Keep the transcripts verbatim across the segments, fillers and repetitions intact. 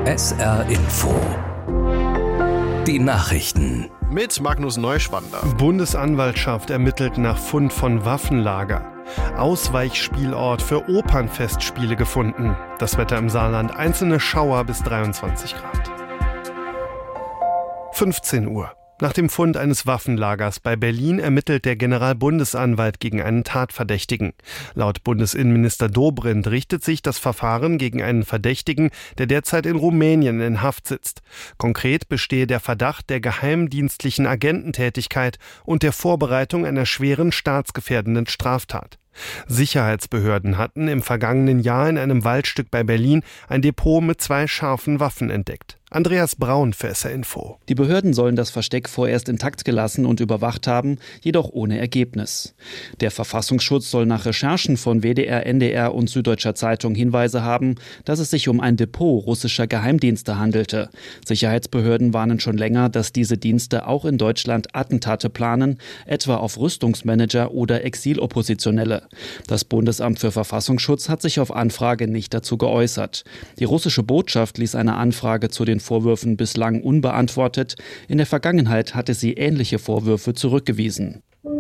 S R Info. Die Nachrichten. Mit Magnus Neuschwander. Bundesanwaltschaft ermittelt nach Fund von Waffenlager. Ausweichspielort für Opernfestspiele gefunden. Das Wetter im Saarland, einzelne Schauer bis dreiundzwanzig Grad. fünfzehn Uhr. Nach dem Fund eines Waffenlagers bei Berlin ermittelt der Generalbundesanwalt gegen einen Tatverdächtigen. Laut Bundesinnenminister Dobrindt richtet sich das Verfahren gegen einen Verdächtigen, der derzeit in Rumänien in Haft sitzt. Konkret bestehe der Verdacht der geheimdienstlichen Agententätigkeit und der Vorbereitung einer schweren staatsgefährdenden Straftat. Sicherheitsbehörden hatten im vergangenen Jahr in einem Waldstück bei Berlin ein Depot mit zwei scharfen Waffen entdeckt. Andreas Braun für S R Info. Die Behörden sollen das Versteck vorerst intakt gelassen und überwacht haben, jedoch ohne Ergebnis. Der Verfassungsschutz soll nach Recherchen von W D R, N D R und Süddeutscher Zeitung Hinweise haben, dass es sich um ein Depot russischer Geheimdienste handelte. Sicherheitsbehörden warnen schon länger, dass diese Dienste auch in Deutschland Attentate planen, etwa auf Rüstungsmanager oder Exiloppositionelle. Das Bundesamt für Verfassungsschutz hat sich auf Anfrage nicht dazu geäußert. Die russische Botschaft ließ eine Anfrage zu den Vorwürfen bislang unbeantwortet. In der Vergangenheit hatte sie ähnliche Vorwürfe zurückgewiesen.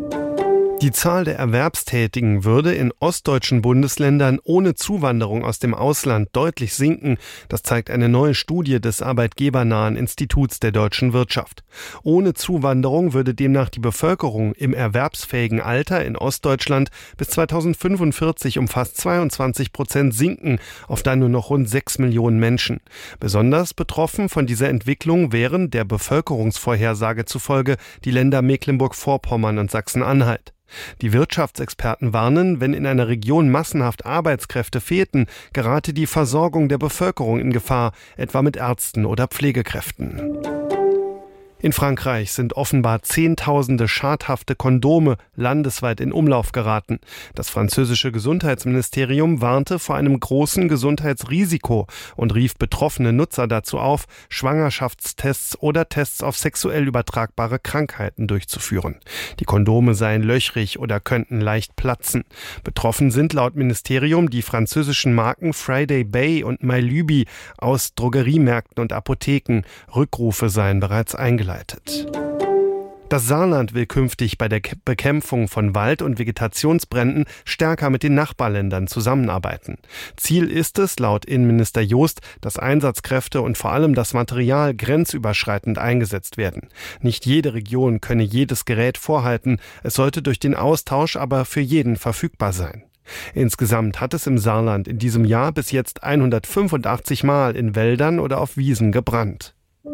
Die Zahl der Erwerbstätigen würde in ostdeutschen Bundesländern ohne Zuwanderung aus dem Ausland deutlich sinken. Das zeigt eine neue Studie des arbeitgebernahen Instituts der deutschen Wirtschaft. Ohne Zuwanderung würde demnach die Bevölkerung im erwerbsfähigen Alter in Ostdeutschland bis zweitausendfünfundvierzig um fast zweiundzwanzig Prozent sinken, auf dann nur noch rund sechs Millionen Menschen. Besonders betroffen von dieser Entwicklung wären der Bevölkerungsvorhersage zufolge die Länder Mecklenburg-Vorpommern und Sachsen-Anhalt. Die Wirtschaftsexperten warnen, wenn in einer Region massenhaft Arbeitskräfte fehlten, gerate die Versorgung der Bevölkerung in Gefahr, etwa mit Ärzten oder Pflegekräften. In Frankreich sind offenbar zehntausende schadhafte Kondome landesweit in Umlauf geraten. Das französische Gesundheitsministerium warnte vor einem großen Gesundheitsrisiko und rief betroffene Nutzer dazu auf, Schwangerschaftstests oder Tests auf sexuell übertragbare Krankheiten durchzuführen. Die Kondome seien löchrig oder könnten leicht platzen. Betroffen sind laut Ministerium die französischen Marken Friday Bay und Myluby aus Drogeriemärkten und Apotheken. Rückrufe seien bereits eingeleitet. Das Saarland will künftig bei der Bekämpfung von Wald- und Vegetationsbränden stärker mit den Nachbarländern zusammenarbeiten. Ziel ist es, laut Innenminister Jost, dass Einsatzkräfte und vor allem das Material grenzüberschreitend eingesetzt werden. Nicht jede Region könne jedes Gerät vorhalten, es sollte durch den Austausch aber für jeden verfügbar sein. Insgesamt hat es im Saarland in diesem Jahr bis jetzt hundertfünfundachtzig Mal in Wäldern oder auf Wiesen gebrannt.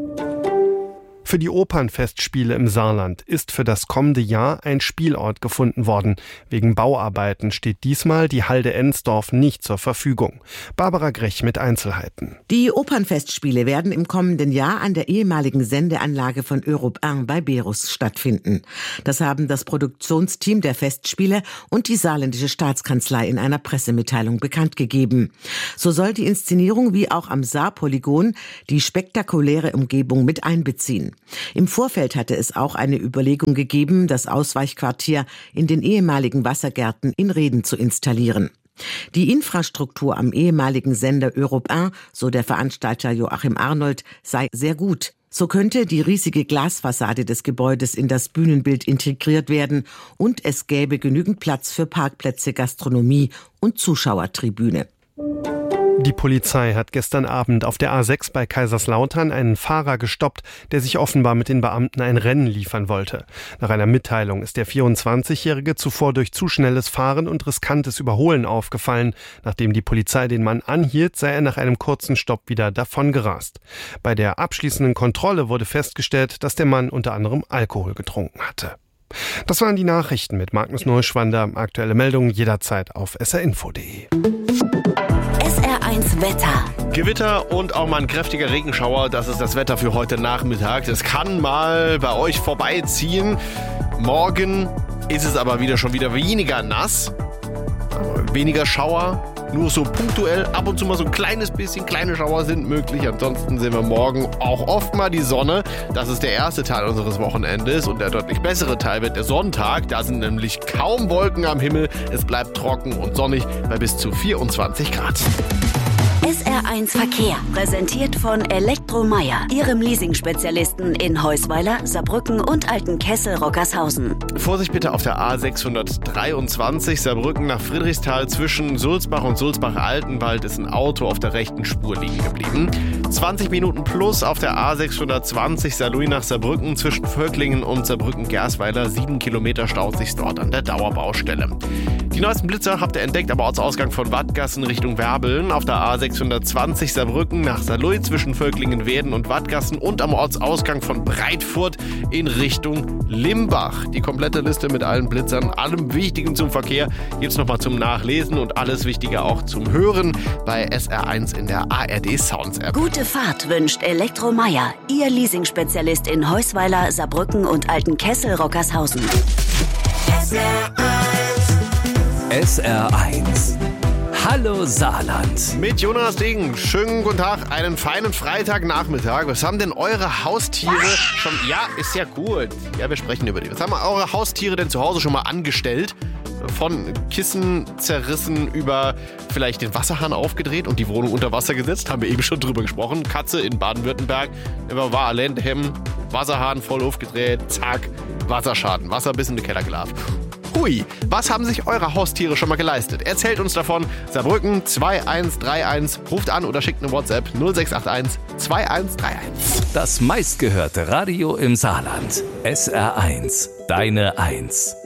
Für die Opernfestspiele im Saarland ist für das kommende Jahr ein Spielort gefunden worden. Wegen Bauarbeiten steht diesmal die Halde Ensdorf nicht zur Verfügung. Barbara Grech mit Einzelheiten. Die Opernfestspiele werden im kommenden Jahr an der ehemaligen Sendeanlage von Europe eins bei Berus stattfinden. Das haben das Produktionsteam der Festspiele und die saarländische Staatskanzlei in einer Pressemitteilung bekannt gegeben. So soll die Inszenierung wie auch am Saarpolygon die spektakuläre Umgebung mit einbeziehen. Im Vorfeld hatte es auch eine Überlegung gegeben, das Ausweichquartier in den ehemaligen Wassergärten in Rheden zu installieren. Die Infrastruktur am ehemaligen Sender Europe eins, so der Veranstalter Joachim Arnold, sei sehr gut. So könnte die riesige Glasfassade des Gebäudes in das Bühnenbild integriert werden und es gäbe genügend Platz für Parkplätze, Gastronomie und Zuschauertribüne. Die Polizei hat gestern Abend auf der A sechs bei Kaiserslautern einen Fahrer gestoppt, der sich offenbar mit den Beamten ein Rennen liefern wollte. Nach einer Mitteilung ist der vierundzwanzigjährige zuvor durch zu schnelles Fahren und riskantes Überholen aufgefallen. Nachdem die Polizei den Mann anhielt, sei er nach einem kurzen Stopp wieder davongerast. Bei der abschließenden Kontrolle wurde festgestellt, dass der Mann unter anderem Alkohol getrunken hatte. Das waren die Nachrichten mit Magnus Neuschwander. Aktuelle Meldungen jederzeit auf s r info punkt d e. S R eins Wetter. Gewitter und auch mal ein kräftiger Regenschauer, das ist das Wetter für heute Nachmittag. Es kann mal bei euch vorbeiziehen. Morgen ist es aber wieder schon wieder weniger nass, weniger Schauer. Nur so punktuell, ab und zu mal so ein kleines bisschen, kleine Schauer sind möglich. Ansonsten sehen wir morgen auch oft mal die Sonne. Das ist der erste Teil unseres Wochenendes. Und der deutlich bessere Teil wird der Sonntag. Da sind nämlich kaum Wolken am Himmel. Es bleibt trocken und sonnig bei bis zu vierundzwanzig Grad. S R eins Verkehr, präsentiert von Elektromeier, Ihrem Leasing-Spezialisten in Heusweiler, Saarbrücken und Altenkessel-Rockershausen. Vorsicht bitte auf der A sechshundertdreiundzwanzig Saarbrücken nach Friedrichsthal. Zwischen Sulzbach und Sulzbach-Altenwald ist ein Auto auf der rechten Spur liegen geblieben. zwanzig Minuten plus auf der A sechshundertzwanzig Saarlouis nach Saarbrücken. Zwischen Völklingen und Saarbrücken-Gersweiler. Sieben Kilometer staut sich dort an der Dauerbaustelle. Die neuesten Blitzer habt ihr entdeckt am Ortsausgang von Wattgassen Richtung Werbeln. Auf der A sechshundertzwanzig Saarbrücken nach Saarlouis zwischen Völklingen-Werden und Wattgassen und am Ortsausgang von Breitfurt in Richtung Limbach. Die komplette Liste mit allen Blitzern, allem Wichtigen zum Verkehr gibt's nochmal zum Nachlesen und alles Wichtige auch zum Hören bei S R eins in der A R D Sounds App. Gute Fahrt wünscht Elektromeier, Ihr Leasing-Spezialist in Heusweiler, Saarbrücken und Altenkessel-Rockershausen. S R eins. Hallo Saarland. Mit Jonas Degen. Schönen guten Tag, einen feinen Freitagnachmittag. Was haben denn eure Haustiere schon... Ja, ist ja gut. Ja, wir sprechen über die. Was haben eure Haustiere denn zu Hause schon mal angestellt? Von Kissen zerrissen über vielleicht den Wasserhahn aufgedreht und die Wohnung unter Wasser gesetzt. Haben wir eben schon drüber gesprochen. Katze in Baden-Württemberg. Er war allein daheim. Wasserhahn voll aufgedreht. Zack. Wasserschaden. Wasser bis in den Keller gelaufen. Hui, was haben sich eure Haustiere schon mal geleistet? Erzählt uns davon. Saarbrücken zwei eins drei eins. Ruft an oder schickt eine WhatsApp null sechs acht eins zwei eins drei eins. Das meistgehörte Radio im Saarland. S R eins. Deine Eins.